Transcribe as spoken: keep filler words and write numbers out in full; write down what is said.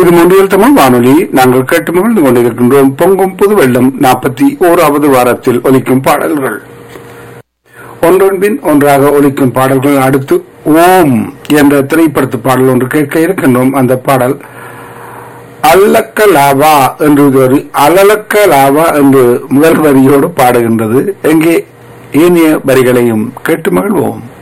இது மொழியில் தமிழ் வானொலி. நாங்கள் கேட்டு மகிழ்ந்து கொண்டிருக்கின்றோம். பொங்கும் புது வெள்ளம் நாற்பத்தி ஓராவது வாரத்தில் ஒலிக்கும் பாடல்கள் ஒன்றன் பின் ஒன்றாக ஒலிக்கும் பாடல்கள். அடுத்து ஓம் என்ற திரைப்படத்து பாடல் ஒன்று கேட்க இருக்கின்றோம். அந்த பாடல் அல்லக்க லாவா என்று ஒரு அலலக்க லாவா என்று முதல் வரியோடு பாடுகின்றது. எங்கே ஏனைய வரிகளையும் கேட்டு மகிழ்வோம்.